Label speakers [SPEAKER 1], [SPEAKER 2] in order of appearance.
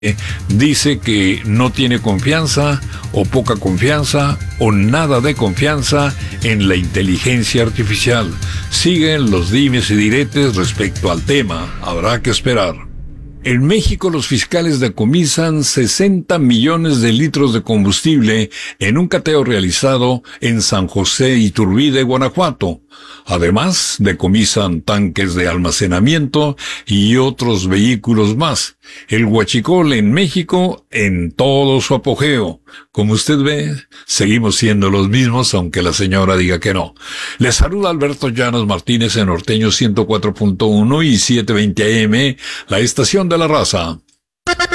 [SPEAKER 1] dice que no tiene confianza o poca confianza o nada de confianza en la inteligencia artificial. Siguen los dimes y diretes respecto al tema. Habrá que esperar. En México, los fiscales decomisan 60 millones de litros de combustible en un cateo realizado en San José Iturbide, Guanajuato. Además, decomisan tanques de almacenamiento y otros vehículos más. El huachicol en México en todo su apogeo. Como usted ve, seguimos siendo los mismos, aunque la señora diga que no. Le saluda Alberto Llanos Martínez en Norteño 104.1 y 720 AM, la estación de la raza.